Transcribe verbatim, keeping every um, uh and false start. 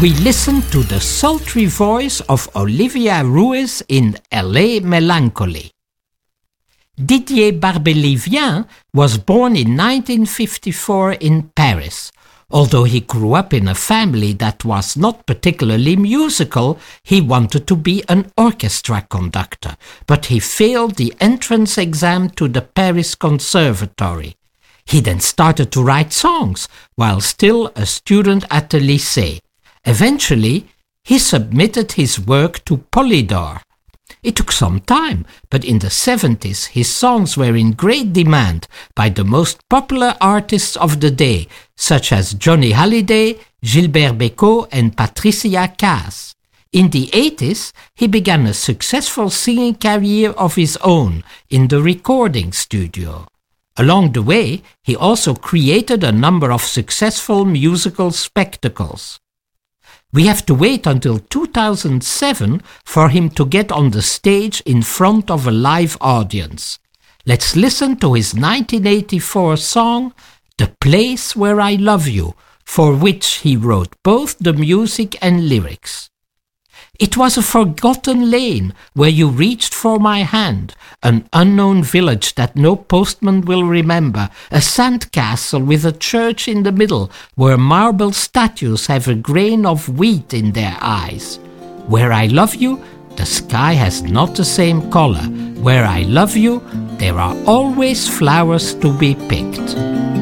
we listen to the sultry voice of Olivia Ruiz in L A Melancholy. Didier Barbelivien was born in nineteen fifty-four in Paris. Although he grew up in a family that was not particularly musical, he wanted to be an orchestra conductor, but he failed the entrance exam to the Paris Conservatory. He then started to write songs while still a student at the lycée. Eventually, he submitted his work to Polydor. It took some time, but in the seventies his songs were in great demand by the most popular artists of the day, such as Johnny Hallyday, Gilbert Bécaud and Patricia Cass. In the eighties, he began a successful singing career of his own in the recording studio. Along the way, he also created a number of successful musical spectacles. We have to wait until two thousand seven for him to get on the stage in front of a live audience. Let's listen to his nineteen eighty-four song, The Place Where I Love You, for which he wrote both the music and lyrics. It was a forgotten lane where you reached for my hand, an unknown village that no postman will remember, a sand castle with a church in the middle where marble statues have a grain of wheat in their eyes. Where I love you, the sky has not the same color. Where I love you, there are always flowers to be picked.